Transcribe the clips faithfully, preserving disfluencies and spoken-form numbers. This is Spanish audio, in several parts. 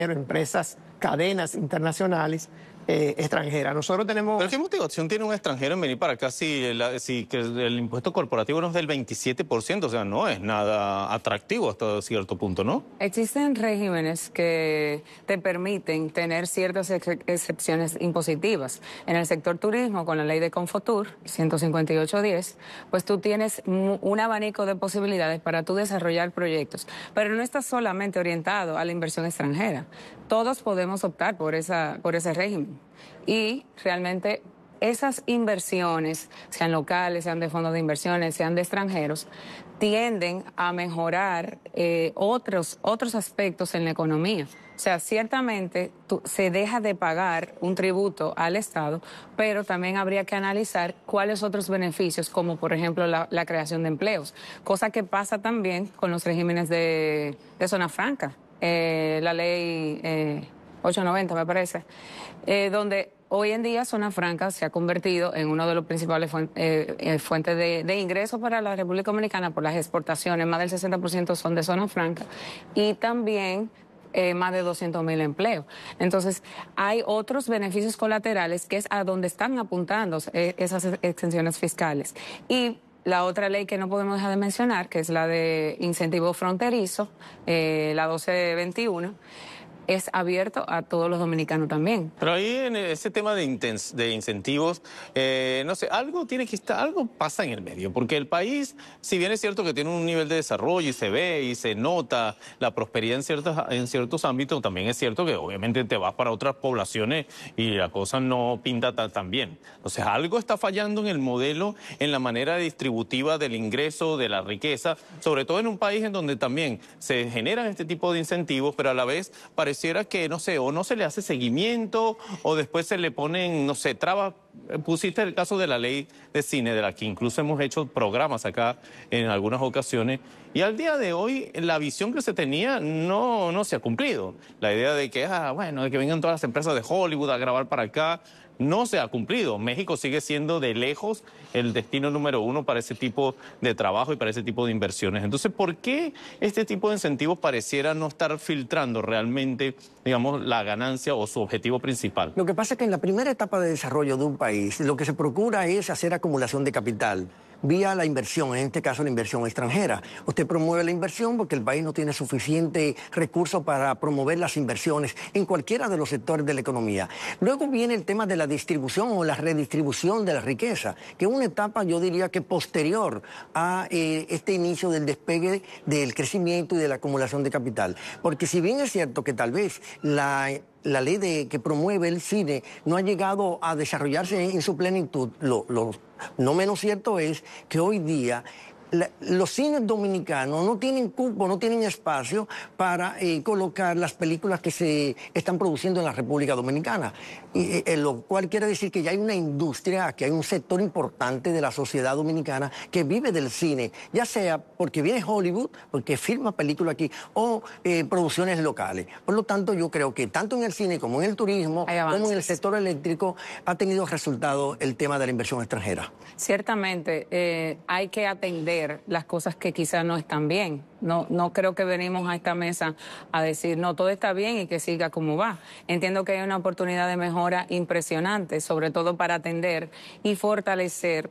empresas, cadenas internacionales eh, extranjeras. Nosotros tenemos... ¿Pero qué motivación tiene un extranjero en venir para acá si, el, si que el impuesto corporativo no es del veintisiete por ciento? O sea, no es nada atractivo hasta cierto punto, ¿no? Existen regímenes que te permiten tener ciertas ex excepciones impositivas. En el sector turismo, con la ley de Confotur, ciento cincuenta y ocho diez, pues tú tienes un abanico de posibilidades para tú desarrollar proyectos. Pero no estás solamente orientado a la inversión extranjera. Todos podemos optar por, esa, por ese régimen. Y realmente esas inversiones, sean locales, sean de fondos de inversiones, sean de extranjeros, tienden a mejorar eh, otros, otros aspectos en la economía. O sea, ciertamente tú, se deja de pagar un tributo al Estado, pero también habría que analizar cuáles otros beneficios, como por ejemplo la, la creación de empleos, cosa que pasa también con los regímenes de, de zona franca, eh, la ley eh, ochocientos noventa me parece, eh, donde hoy en día Zona Franca se ha convertido en uno de los principales fuentes eh, fuentes de, de ingresos para la República Dominicana por las exportaciones. Más del sesenta por ciento son de Zona Franca y también eh, más de doscientos mil empleos. Entonces, hay otros beneficios colaterales que es a donde están apuntando eh, esas exenciones fiscales. Y la otra ley que no podemos dejar de mencionar, que es la de incentivo fronterizo, eh, la doce veintiuno, es abierto a todos los dominicanos también. Pero ahí en ese tema de, de incentivos, eh, no sé, algo tiene que estar, algo pasa en el medio, porque el país, si bien es cierto que tiene un nivel de desarrollo y se ve y se nota la prosperidad en ciertos, en ciertos ámbitos, también es cierto que obviamente te vas para otras poblaciones y la cosa no pinta tan, tan bien. Entonces algo está fallando en el modelo, en la manera distributiva del ingreso, de la riqueza, sobre todo en un país en donde también se generan este tipo de incentivos, pero a la vez parece pareciera que, no sé, o no se le hace seguimiento, o después se le ponen, no sé, trabas. Pusiste el caso de la ley de cine, de la que incluso hemos hecho programas acá en algunas ocasiones, y al día de hoy la visión que se tenía no, no se ha cumplido. La idea de que, ah, bueno, de que vengan todas las empresas de Hollywood a grabar para acá, no se ha cumplido. México sigue siendo de lejos el destino número uno para ese tipo de trabajo y para ese tipo de inversiones. Entonces, ¿por qué este tipo de incentivos pareciera no estar filtrando realmente, digamos, la ganancia o su objetivo principal? Lo que pasa es que en la primera etapa de desarrollo de un país, lo que se procura es hacer acumulación de capital vía la inversión, en este caso la inversión extranjera. Usted promueve la inversión porque el país no tiene suficiente recursos para promover las inversiones en cualquiera de los sectores de la economía. Luego viene el tema de la distribución o la redistribución de la riqueza, que es una etapa, yo diría que posterior a eh, este inicio del despegue del crecimiento y de la acumulación de capital. Porque si bien es cierto que tal vez la... la ley de, que promueve el cine no ha llegado a desarrollarse en, en su plenitud, lo, lo no menos cierto es que hoy día la, los cines dominicanos no tienen cupo, no tienen espacio para eh, colocar las películas que se están produciendo en la República Dominicana. Y, eh, lo cual quiere decir que ya hay una industria, que hay un sector importante de la sociedad dominicana que vive del cine, ya sea porque viene Hollywood, porque filma películas aquí, o eh, producciones locales. Por lo tanto, yo creo que tanto en el cine como en el turismo, como en el sector eléctrico, ha tenido resultado el tema de la inversión extranjera. Ciertamente, eh, hay que atender las cosas que quizás no están bien. No, no creo que venimos a esta mesa a decir, no, todo está bien y que siga como va. Entiendo que hay una oportunidad de mejora impresionante, sobre todo para atender y fortalecer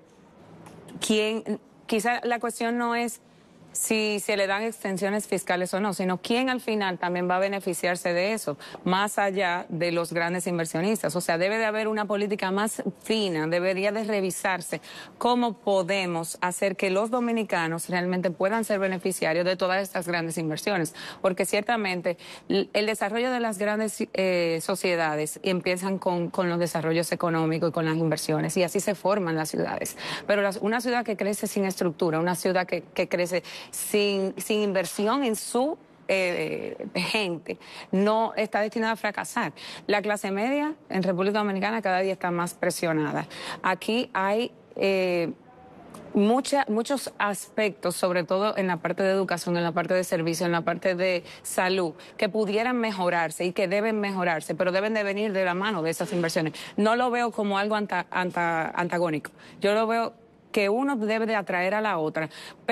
quién. Quizás la cuestión no es si se le dan extensiones fiscales o no, sino quién al final también va a beneficiarse de eso, más allá de los grandes inversionistas. O sea, debe de haber una política más fina, debería de revisarse cómo podemos hacer que los dominicanos realmente puedan ser beneficiarios de todas estas grandes inversiones, porque ciertamente el desarrollo de las grandes eh, sociedades empiezan con, con los desarrollos económicos y con las inversiones, y así se forman las ciudades. Pero las, una ciudad que crece sin estructura, una ciudad que, que crece Sin, sin inversión en su eh, gente, no está destinada a fracasar. La clase media en República Dominicana cada día está más presionada. Aquí hay eh, mucha, muchos aspectos, sobre todo en la parte de educación, en la parte de servicio, en la parte de salud, que pudieran mejorarse y que deben mejorarse, pero deben de venir de la mano de esas inversiones. No lo veo como algo anta, anta, antagónico. Yo lo veo que uno debe de atraer a la otra, pero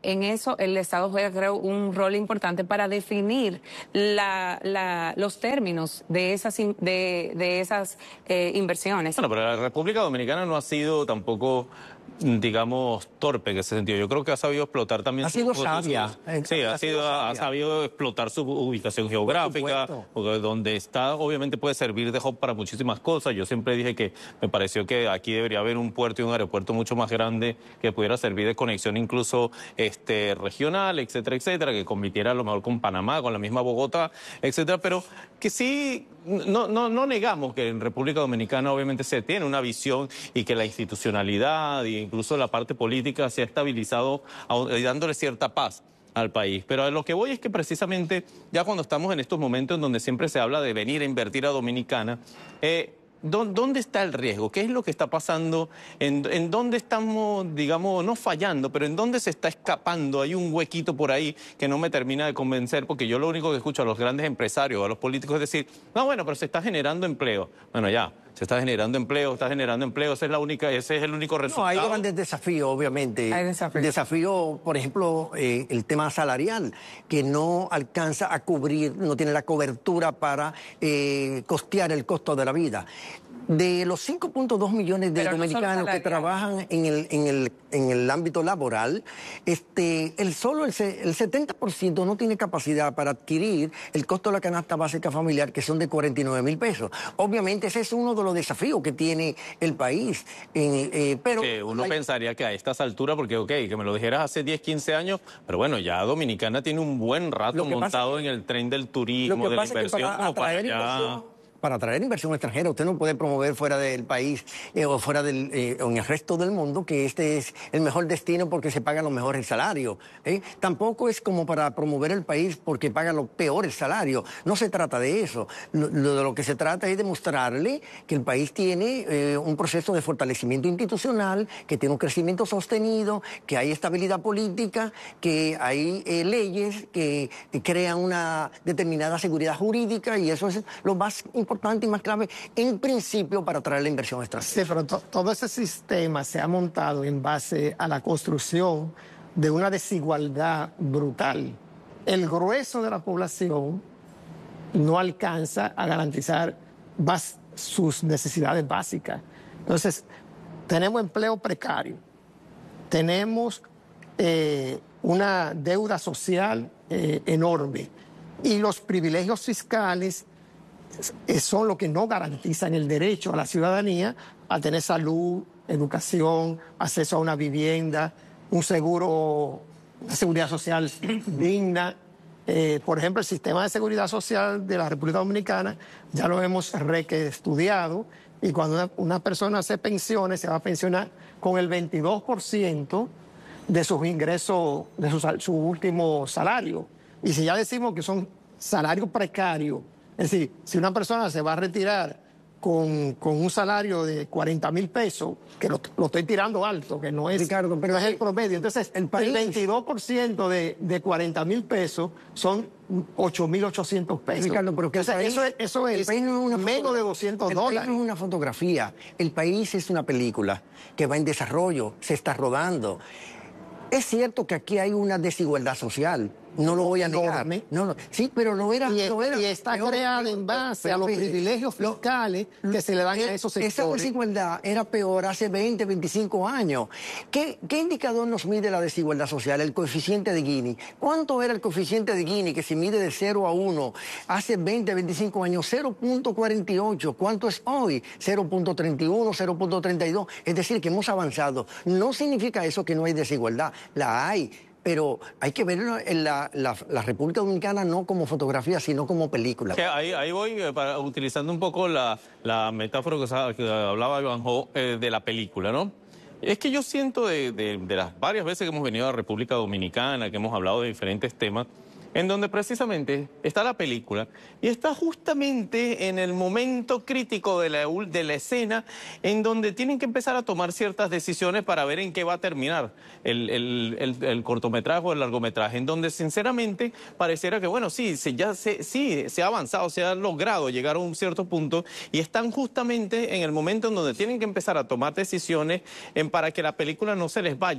en eso el Estado juega, creo, un rol importante para definir la, la, los términos de esas, de, de esas eh, inversiones. Bueno, pero la República Dominicana no ha sido tampoco, digamos, torpe en ese sentido. Yo creo que ha sabido explotar también... Ha sido sabia. Sí, ha, sido, ha sabido explotar su ubicación geográfica, porque donde está obviamente puede servir de hub para muchísimas cosas. Yo siempre dije que me pareció que aquí debería haber un puerto y un aeropuerto mucho más grande que pudiera servir de conexión incluso este, regional, etcétera, etcétera, que compitiera a lo mejor con Panamá, con la misma Bogotá, etcétera, pero que sí, no, no, no negamos que en República Dominicana obviamente se tiene una visión y que la institucionalidad e incluso la parte política se ha estabilizado dándole cierta paz al país. Pero a lo que voy es que precisamente ya cuando estamos en estos momentos en donde siempre se habla de venir a invertir a Dominicana, eh, ¿dónde está el riesgo? ¿Qué es lo que está pasando? ¿En, en dónde estamos, digamos, no fallando, pero en dónde se está escapando? Hay un huequito por ahí que no me termina de convencer, porque yo lo único que escucho a los grandes empresarios, a los políticos, es decir, no, bueno, pero se está generando empleo. Bueno, ya, se está generando empleo, está generando empleo, esa es la única, ese es el único resultado. No, hay grandes desafíos, obviamente. Hay desafíos. Desafío, por ejemplo, eh, el tema salarial, que no alcanza a cubrir, no tiene la cobertura para eh, costear el costo de la vida. De los cinco punto dos millones de Pero dominicanos no que trabajan en el, en el, en el ámbito laboral, este, el solo el, el setenta por ciento no tiene capacidad para adquirir el costo de la canasta básica familiar, que son de cuarenta y nueve mil pesos. Obviamente ese es uno de los desafíos que tiene el país. Eh, eh, pero que uno hay... pensaría que a estas alturas, porque ok, que me lo dijeras hace diez, quince años, pero bueno, ya Dominicana tiene un buen rato montado en el tren del turismo, de la inversión, como para allá. Para atraer inversión extranjera, usted no puede promover fuera del país eh, o fuera del, eh, o en el resto del mundo que este es el mejor destino porque se pagan los mejores salarios. ¿eh? Tampoco es como para promover el país porque pagan los peores salarios. No se trata de eso. Lo, lo de lo que se trata es demostrarle que el país tiene eh, un proceso de fortalecimiento institucional, que tiene un crecimiento sostenido, que hay estabilidad política, que hay eh, leyes que, que crean una determinada seguridad jurídica, y eso es lo más importante. importante y más clave en principio para atraer la inversión extranjera. Sí, pero to todo ese sistema se ha montado en base a la construcción de una desigualdad brutal. El grueso de la población no alcanza a garantizar sus necesidades básicas. Entonces, tenemos empleo precario, tenemos eh, una deuda social eh, enorme, y los privilegios fiscales son lo que no garantizan el derecho a la ciudadanía a tener salud, educación, acceso a una vivienda, un seguro, una seguridad social digna. Eh, por ejemplo, el sistema de seguridad social de la República Dominicana ya lo hemos reestudiado, y cuando una, una persona se pensione, se va a pensionar con el veintidós por ciento de sus ingresos, de su, su último salario. Y si ya decimos que son salarios precarios, es decir, si una persona se va a retirar con, con un salario de cuarenta mil pesos, que lo, lo estoy tirando alto, que no es, Ricardo, pero no es el promedio. Entonces, el, país... el veintidós por ciento de, de cuarenta mil pesos son ocho mil ochocientos pesos. Ricardo, pero que Entonces, país, eso es, eso es no es menos de doscientos el dólares. El país no es una fotografía. El país es una película que va en desarrollo, se está rodando. Es cierto que aquí hay una desigualdad social. No lo voy a negar. No, no. Sí, pero no era... Y, no era, y está peor, creada en base pero, a los pero, privilegios fiscales lo, que se le dan a esos sectores. Esa desigualdad era peor hace veinte, veinticinco años. ¿Qué, ¿Qué indicador nos mide la desigualdad social? El coeficiente de Gini. ¿Cuánto era el coeficiente de Gini que se mide de cero a uno hace veinte, veinticinco años? cero punto cuarenta y ocho. ¿Cuánto es hoy? cero punto treinta y uno, cero punto treinta y dos. Es decir, que hemos avanzado. No significa eso que no hay desigualdad. La hay. Pero hay que ver en la, la, la República Dominicana no como fotografía, sino como película. Ahí, ahí voy para, utilizando un poco la, la metáfora que, que hablaba Ivanhoe eh, de la película, ¿no? Es que yo siento de, de, de las varias veces que hemos venido a la República Dominicana, que hemos hablado de diferentes temas, en donde precisamente está la película y está justamente en el momento crítico de la, de la escena en donde tienen que empezar a tomar ciertas decisiones para ver en qué va a terminar el, el, el, el cortometraje o el largometraje, en donde sinceramente pareciera que, bueno, sí, se, ya se, sí, se ha avanzado, se ha logrado llegar a un cierto punto y están justamente en el momento en donde tienen que empezar a tomar decisiones en, para que la película no se les vaya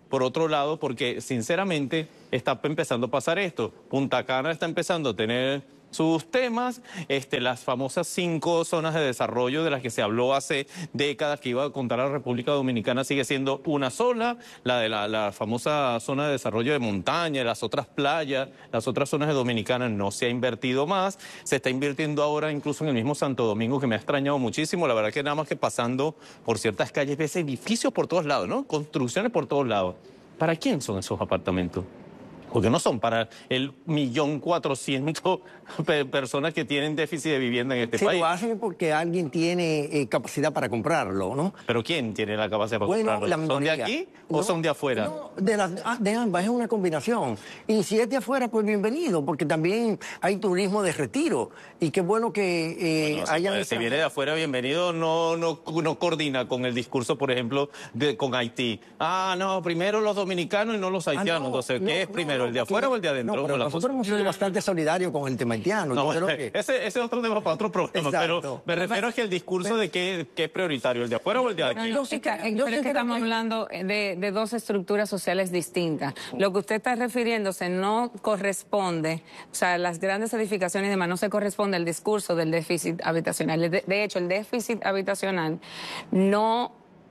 por otro lado, porque sinceramente está empezando a pasar esto. Punta Cana está empezando a tener sus temas, este, las famosas cinco zonas de desarrollo de las que se habló hace décadas que iba a contar a la República Dominicana sigue siendo una sola, la de la, la famosa zona de desarrollo de montaña, las otras playas, las otras zonas de Dominicana no se ha invertido más, se está invirtiendo ahora incluso en el mismo Santo Domingo, que me ha extrañado muchísimo, la verdad que nada más que pasando por ciertas calles ves edificios por todos lados, ¿no? Construcciones por todos lados. ¿Para quién son esos apartamentos? Porque no son para el millón cuatrocientos personas que tienen déficit de vivienda en este sí, país. Lo hacen porque alguien tiene eh, capacidad para comprarlo, ¿no? ¿Pero quién tiene la capacidad para bueno, comprarlo? ¿Son de aquí o no, son de afuera? No, de, las, de ambas, es una combinación. Y si es de afuera, pues bienvenido, porque también hay turismo de retiro. Y qué bueno que eh, bueno, hayan... Si, si viene de afuera, bienvenido, no, no, no coordina con el discurso, por ejemplo, de, con Haití. Ah, no, primero los dominicanos y no los haitianos. Ah, no, Entonces, ¿qué no, es primero, no, el de afuera o el de adentro? No, pero nosotros hemos sido bastante solidarios con el tema haitiano. No, creo que... que... ese, ese es otro tema para otro programa, Exacto. pero me refiero a que el discurso de qué, qué es prioritario, el de afuera o el de aquí. No, no, es que, pero es que estamos hablando de, de dos estructuras sociales distintas. Lo que usted está refiriéndose no corresponde, o sea, las grandes edificaciones y demás, no se corresponde al discurso del déficit habitacional. De, de hecho, el déficit habitacional no...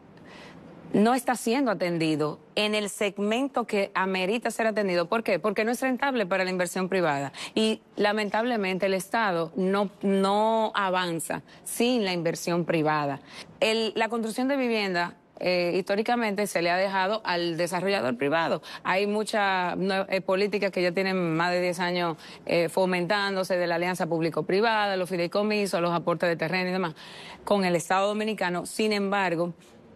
no está siendo atendido en el segmento que amerita ser atendido. ¿Por qué? Porque no es rentable para la inversión privada. Y lamentablemente el Estado no, no avanza sin la inversión privada. El, la construcción de vivienda... Eh, históricamente se le ha dejado al desarrollador privado. Hay muchas eh, políticas que ya tienen más de diez años eh, fomentándose de la alianza público-privada, los fideicomisos, los aportes de terreno y demás, con el Estado dominicano. Sin embargo,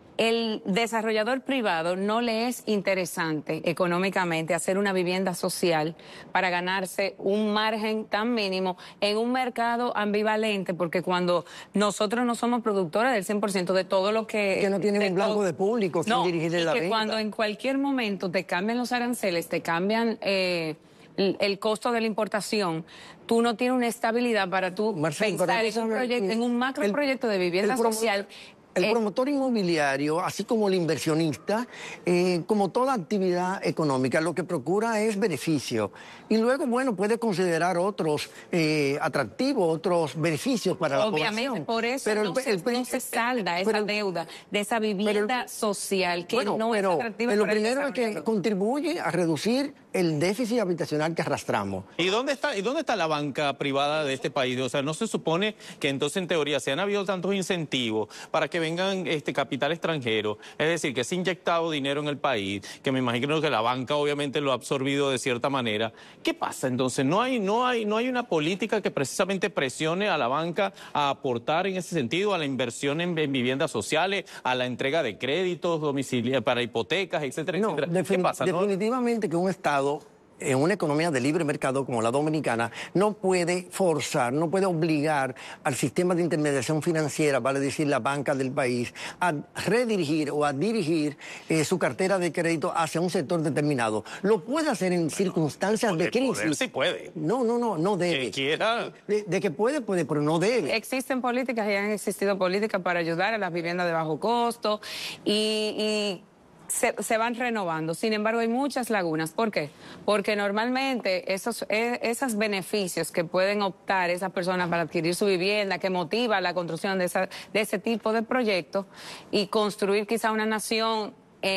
el desarrollador privado no le es interesante económicamente hacer una vivienda social para ganarse un margen tan mínimo en un mercado ambivalente, porque cuando nosotros no somos productores del cien por ciento de todo lo que... Que no tienen un blanco de público sin no, dirigirle y la que venta. Cuando en cualquier momento te cambian los aranceles, te cambian... Eh, el costo de la importación, tú no tienes una estabilidad para tú Marcelo, pensar en un, proyecto, en un macro proyecto de vivienda social. El eh, promotor inmobiliario, así como el inversionista, eh, como toda actividad económica, lo que procura es beneficio. Y luego, bueno, puede considerar otros eh, atractivos, otros beneficios para la población. Obviamente, por eso pero no, el, se, el, no se salda esa pero, deuda de esa vivienda el, social que bueno, no pero, es atractiva. Pero lo para primero es que contribuye a reducir el déficit habitacional que arrastramos. ¿Y dónde está, ¿Y dónde está la banca privada de este país? O sea, ¿no se supone que entonces en teoría se han habido tantos incentivos para que vengan este capital extranjero? Es decir, que se ha inyectado dinero en el país, que me imagino que la banca obviamente lo ha absorbido de cierta manera. ¿Qué pasa entonces? ¿No hay, no hay, no hay una política que precisamente presione a la banca a aportar en ese sentido, a la inversión en, en viviendas sociales, a la entrega de créditos domiciliarios para hipotecas, etcétera, no, etcétera? ¿Qué pasa? Definitivamente ¿no? que un Estado en una economía de libre mercado como la dominicana, no puede forzar, no puede obligar al sistema de intermediación financiera, vale decir la banca del país, a redirigir o a dirigir eh, su cartera de crédito hacia un sector determinado. Lo puede hacer en bueno, circunstancias de crisis. Poder sí puede. No, no, no, no debe. Que quiera. De, de que puede, puede, pero no debe. Existen políticas y han existido políticas para ayudar a las viviendas de bajo costo y... y... Se, se van renovando. Sin embargo, hay muchas lagunas. ¿Por qué? Porque normalmente esos, esos beneficios que pueden optar esas personas para adquirir su vivienda, que motiva la construcción de, esa, de ese tipo de proyectos y construir quizá una nación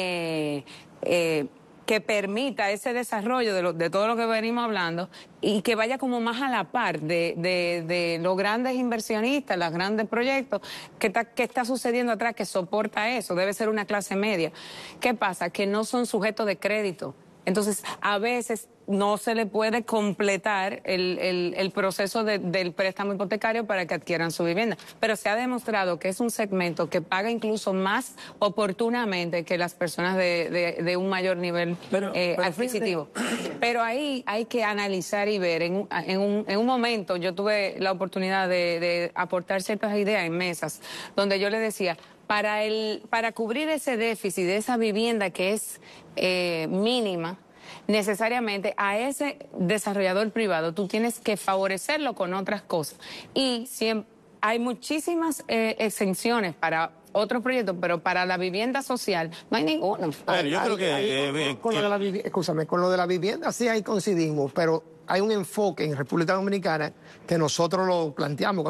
eh, eh, que permita ese desarrollo de, lo, de todo lo que venimos hablando y que vaya como más a la par de, de, de los grandes inversionistas, los grandes proyectos, que está, que está sucediendo atrás, que soporta eso, debe ser una clase media. ¿Qué pasa? Que no son sujetos de crédito. Entonces, a veces no se le puede completar el, el, el proceso de, del préstamo hipotecario para que adquieran su vivienda. Pero se ha demostrado que es un segmento que paga incluso más oportunamente que las personas de, de, de un mayor nivel pero, eh, pero adquisitivo. Fíjate. Pero ahí hay que analizar y ver. En, en, un, en un momento yo tuve la oportunidad de, de aportar ciertas ideas en mesas, donde yo le decía, para, el, para cubrir ese déficit de esa vivienda que es eh, mínima, necesariamente a ese desarrollador privado tú tienes que favorecerlo con otras cosas. Y siempre, hay muchísimas eh, exenciones para otros proyectos, pero para la vivienda social no hay ninguno. A ver, yo creo que... eh, eh, Con lo de la vivi- escúchame, con lo de la vivienda sí ahí coincidimos, pero hay un enfoque en República Dominicana que nosotros lo planteamos